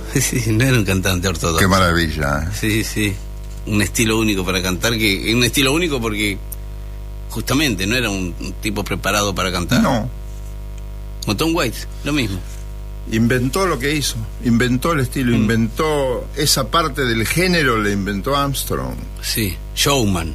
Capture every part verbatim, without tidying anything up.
Sí, no era un cantante ortodoxo. Qué maravilla, ¿eh? Sí, sí. Un estilo único para cantar, que un estilo único porque justamente no era un, un tipo preparado para cantar. No. Como Tom Waits, lo mismo. Inventó lo que hizo, inventó el estilo, mm. inventó esa parte del género, le inventó Armstrong. Sí, showman.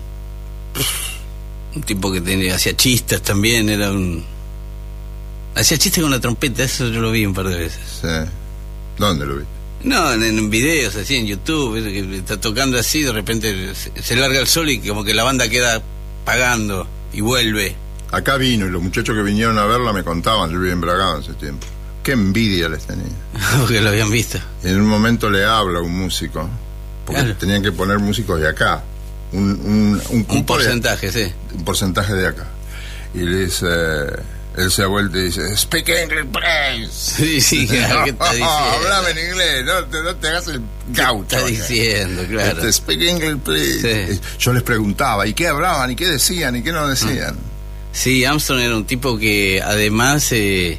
Un tipo que tenía, hacía chistes también, era un... Hacía chistes con la trompeta, eso yo lo vi un par de veces. Sí. ¿Dónde lo viste? No, en, en videos así, en YouTube, que está tocando así, de repente se, se larga el sol y como que la banda queda pagando y vuelve. Acá vino y los muchachos que vinieron a verla me contaban, yo vivía en Bragado en ese tiempo. Qué envidia les tenía. Porque lo habían visto. En un momento le habla un músico, porque claro. tenían que poner músicos de acá. Un, un, un, un porcentaje, de, sí. Un porcentaje de acá. Y le dice, él se ha vuelto y dice, speak English, please. Sí, sí, claro, ¿qué está diciendo? Hablame en inglés, no te, no te hagas el gaucho. ¿Qué está diciendo, claro? Este, speak English, please. Sí. Yo les preguntaba, ¿y qué hablaban? ¿Y qué decían? ¿Y qué no decían? Sí, Armstrong era un tipo que además... Eh,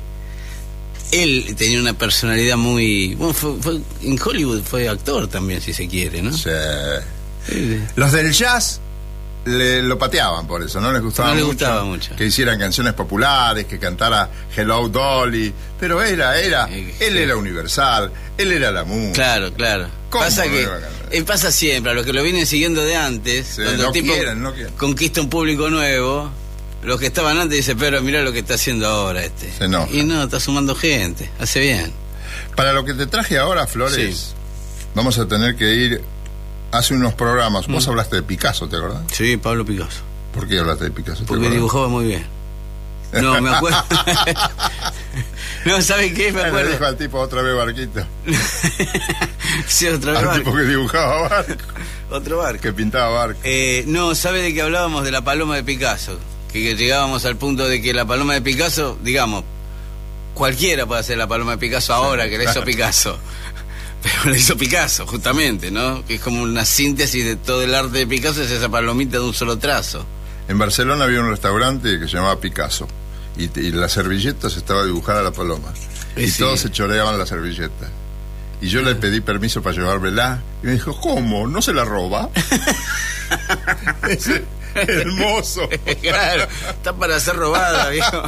él tenía una personalidad muy... Bueno, fue, fue, en Hollywood fue actor también, si se quiere, ¿no? Sí. Sí. Los del jazz le, lo pateaban por eso, no les gustaba, no mucho, les gustaba mucho que hicieran canciones populares, que cantara Hello Dolly, pero era, era, eh, él sí. era universal, él era la música. Claro, claro. Pasa que eh, pasa siempre, a los que lo vienen siguiendo de antes, sí, cuando no el tipo quieren, no quieren. conquista un público nuevo, los que estaban antes dicen, pero mirá lo que está haciendo ahora este. Se enoja. Y no, está sumando gente, hace bien. Para lo que te traje ahora, Flores, sí. vamos a tener que ir... Hace unos programas, vos mm. hablaste de Picasso, ¿te acordás? Sí, Pablo Picasso. ¿Por qué hablaste de Picasso? Porque dibujaba muy bien. No, me acuerdo. No, ¿sabes qué? Me acuerdo. Le dijo al tipo otra vez barquito. Sí, otra vez al barco. tipo que dibujaba barco. Otro barco. Que pintaba barco. Eh, no, ¿sabes de qué hablábamos? De la paloma de Picasso. Que, que llegábamos al punto de que la paloma de Picasso, digamos, cualquiera puede hacer la paloma de Picasso ahora, sí, que la hizo Picasso. Pero la hizo Picasso, justamente, ¿no? Que es como una síntesis de todo el arte de Picasso, es esa palomita de un solo trazo. En Barcelona había un restaurante que se llamaba Picasso y, y las servilletas estaba dibujada la paloma. Y sí. todos se choreaban la servilleta. Y yo le pedí permiso para llevármela y me dijo, ¿cómo? ¿No se la roba? Es hermoso. Claro, está para ser robada, viejo.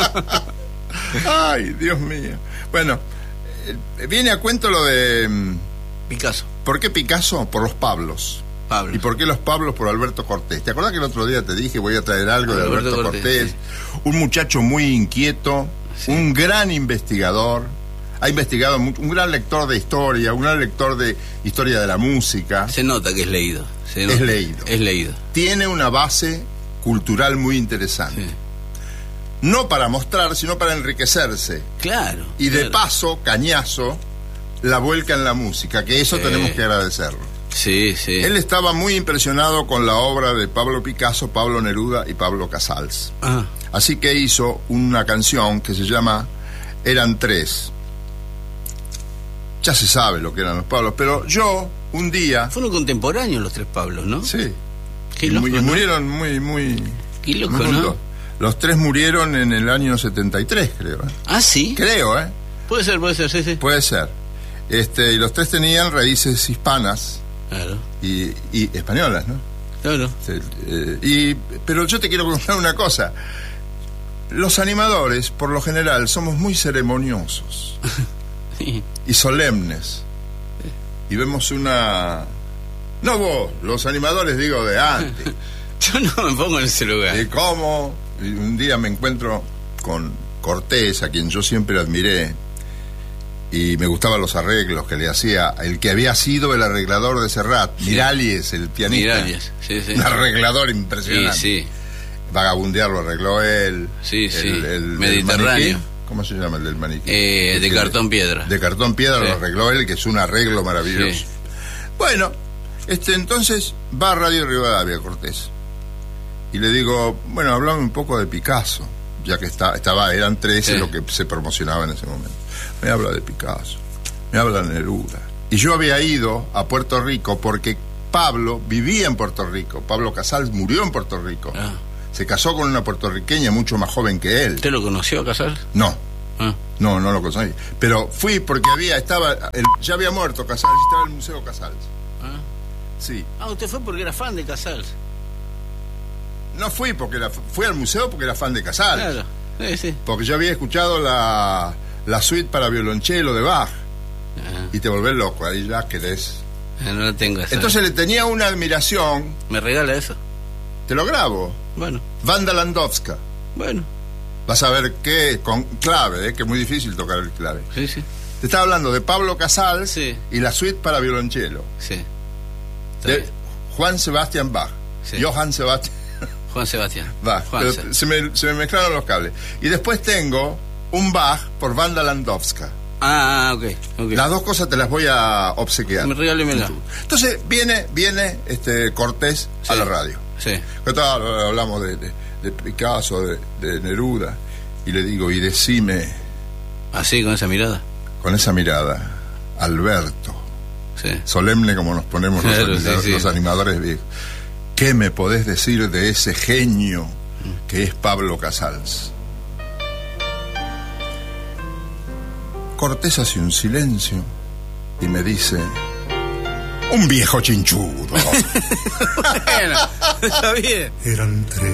Ay, Dios mío. Bueno, viene a cuento lo de Picasso. ¿Por qué Picasso? Por los Pablos. Pablo. ¿Y por qué los Pablos? Por Alberto Cortés. ¿Te acordás que el otro día te dije voy a traer algo de Alberto, Alberto Cortés? Cortés sí. Un muchacho muy inquieto, sí. un gran investigador, ha investigado mucho, un gran lector de historia, un gran lector de historia de la música. Se nota que es leído. Se nota. Es leído. Es leído. Tiene una base cultural muy interesante. Sí. No para mostrar, sino para enriquecerse. Claro. Y de claro. paso, cañazo, la vuelca en la música, que eso sí. tenemos que agradecerlo. Sí, sí. Él estaba muy impresionado con la obra de Pablo Picasso, Pablo Neruda y Pablo Casals. Ah. Así que hizo una canción que se llama Eran Tres. Ya se sabe lo que eran los Pablos, pero yo, un día... Fueron contemporáneos los tres Pablos, ¿no? Sí. Qué y, loco, y ¿no? murieron muy, muy... Qué loco, muy ¿no? Los tres murieron en el año setenta y tres, creo. ¿eh? ¿Ah, sí? Creo, ¿eh? Puede ser, puede ser, sí, sí. Puede ser. Este, y los tres tenían raíces hispanas. Claro. Y, y españolas, ¿no? Claro. Sí, eh, y, pero yo te quiero contar una cosa. Los animadores, por lo general, somos muy ceremoniosos. Sí. Y solemnes. Sí. Y vemos una... No vos, los animadores, digo, de antes. Yo no me pongo en ese lugar. ¿Y cómo? Y un día me encuentro con Cortés, a quien yo siempre admiré, y me gustaban los arreglos que le hacía el que había sido el arreglador de Serrat, sí. Miralles, el pianista. Miralles, sí, sí. Un arreglador impresionante. Sí, sí. Vagabundear lo arregló él. Sí, el, sí. El, el Mediterráneo. Maniquí. ¿Cómo se llama el del maniquí? Eh, de cartón piedra. De cartón piedra sí. lo arregló él, que es un arreglo maravilloso. Sí. Bueno, este entonces va a Radio Rivadavia Cortés. Y le digo, bueno, hablame un poco de Picasso, ya que está, estaba, eran trece sí. lo que se promocionaba en ese momento. Me habla de Picasso, me habla de Neruda. Y yo había ido a Puerto Rico porque Pablo vivía en Puerto Rico. Pablo Casals murió en Puerto Rico. Ah. Se casó con una puertorriqueña mucho más joven que él. ¿Usted lo conoció a Casals? No, Ah. No, no lo conseguí. Pero fui porque había, estaba, el, ya había muerto Casals, estaba el Museo Casals. Ah. Sí. Ah, usted fue porque era fan de Casals. No fui porque era, fui al museo porque era fan de Casals. Claro, sí, sí. Porque yo había escuchado la, la suite para violonchelo de Bach. Ah. Y te volvés loco, ahí ya querés. Ah, no la tengo esa. Entonces le tenía una admiración. ¿Me regala eso? Te lo grabo. Bueno. Wanda Landowska. Bueno. Vas a ver qué, con clave, eh, que es muy difícil tocar el clave. Sí, sí. Te estaba hablando de Pablo Casals, sí, y la suite para violonchelo. Sí. De bien. Juan Sebastian Bach. Sí. Johann Sebastian. Juan Sebastián. Bach. Juan Pero Se... se, me, se me mezclaron los cables. Y después tengo un Bach por Wanda Landowska. Ah, ok, ok. Las dos cosas te las voy a obsequiar. Me regálemela. Entonces viene, viene este Cortés sí. a la radio. Sí. Hablamos de, de, de Picasso, de, de Neruda, y le digo, y decime. Así, con esa mirada. Con esa mirada, Alberto. Sí. Solemne como nos ponemos claro, los, animadores, sí, sí. los animadores viejos. ¿Qué me podés decir de ese genio que es Pablo Casals? Cortés hace un silencio y me dice: un viejo chinchudo. Bueno, está bien. Eran tres